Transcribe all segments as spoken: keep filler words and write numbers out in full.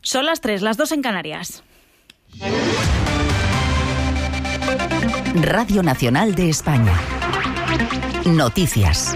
Son las tres, las dos en Canarias. Radio Nacional de España. Noticias.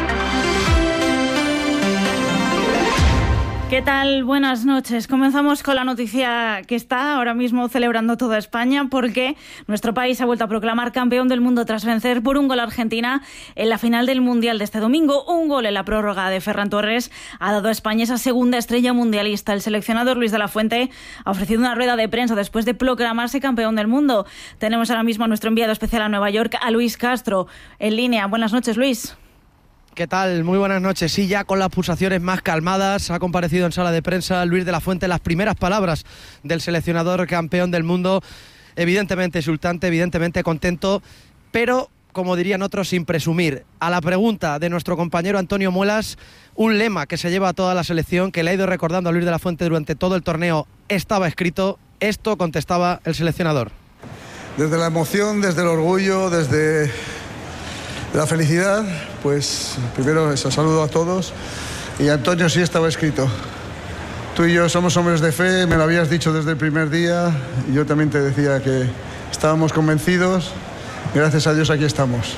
¿Qué tal? Buenas noches. Comenzamos con la noticia que está ahora mismo celebrando toda España, porque nuestro país ha vuelto a proclamar campeón del mundo tras vencer por un gol a Argentina en la final del Mundial de este domingo. Un gol en la prórroga de Ferran Torres ha dado a España esa segunda estrella mundialista. El seleccionador Luis de la Fuente ha ofrecido una rueda de prensa después de proclamarse campeón del mundo. Tenemos ahora mismo a nuestro enviado especial a Nueva York, a Luis Castro, en línea. Buenas noches, Luis. ¿Qué tal? Muy buenas noches. Sí, ya con las pulsaciones más calmadas, ha comparecido en sala de prensa Luis de la Fuente. Las primeras palabras del seleccionador campeón del mundo, evidentemente exultante, evidentemente contento, pero, como dirían otros, sin presumir. A la pregunta de nuestro compañero Antonio Muelas, un lema que se lleva a toda la selección, que le ha ido recordando a Luis de la Fuente durante todo el torneo, estaba escrito. Esto contestaba el seleccionador. Desde la emoción, desde el orgullo, desde la felicidad, pues primero eso, saludo a todos. Y Antonio, sí estaba escrito. Tú y yo somos hombres de fe, me lo habías dicho desde el primer día, y yo también te decía que estábamos convencidos. Gracias a Dios aquí estamos.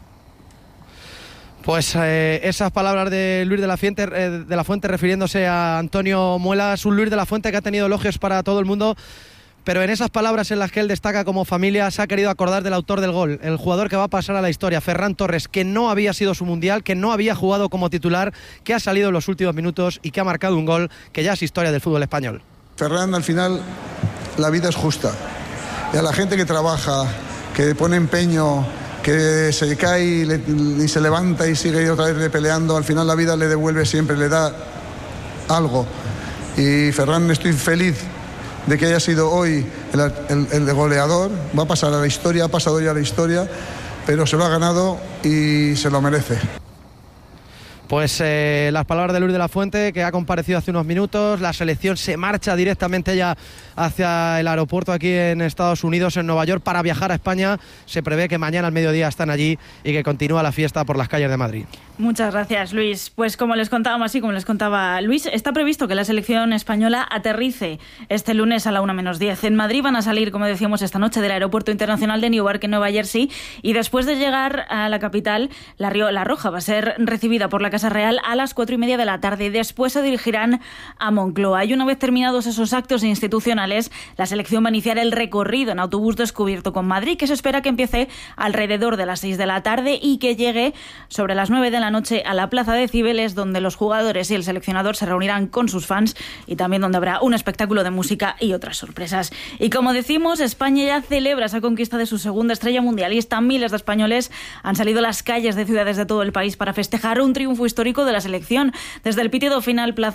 Pues eh, esas palabras de Luis de la Fuente, eh, de la Fuente refiriéndose a Antonio Muelas, un Luis de la Fuente que ha tenido elogios para todo el mundo, pero en esas palabras en las que él destaca como familia se ha querido acordar del autor del gol, el jugador que va a pasar a la historia, Ferran Torres, que no había sido su mundial, que no había jugado como titular, que ha salido en los últimos minutos y que ha marcado un gol que ya es historia del fútbol español. Ferran, al final la vida es justa, y a la gente que trabaja, que pone empeño, que se cae y, le, y se levanta y sigue otra vez peleando, al final la vida le devuelve siempre, le da algo. Y Ferran, estoy feliz de que haya sido hoy el, el, el goleador. Va a pasar a la historia, ha pasado ya a la historia, pero se lo ha ganado y se lo merece. Pues eh, las palabras de Luis de la Fuente, que ha comparecido hace unos minutos. La selección se marcha directamente ya hacia el aeropuerto aquí en Estados Unidos, en Nueva York, para viajar a España. Se prevé que mañana al mediodía están allí y que continúa la fiesta por las calles de Madrid. Muchas gracias, Luis. Pues como les contábamos, así como les contaba Luis, está previsto que la selección española aterrice este lunes a la una menos diez. En Madrid van a salir, como decíamos, esta noche del Aeropuerto Internacional de Newark, en Nueva Jersey, y después de llegar a la capital, la, Río, la Roja va a ser recibida por la Casa Real a las cuatro y media de la tarde. Después se dirigirán a Moncloa. Y una vez terminados esos actos institucionales, la selección va a iniciar el recorrido en autobús descubierto con Madrid, que se espera que empiece alrededor de las seis de la tarde y que llegue sobre las nueve de la noche a la Plaza de Cibeles, donde los jugadores y el seleccionador se reunirán con sus fans, y también donde habrá un espectáculo de música y otras sorpresas. Y como decimos, España ya celebra esa conquista de su segunda estrella mundialista. Miles de españoles han salido a las calles de ciudades de todo el país para festejar un triunfo histórico de la selección. Desde el pitido final, Plaza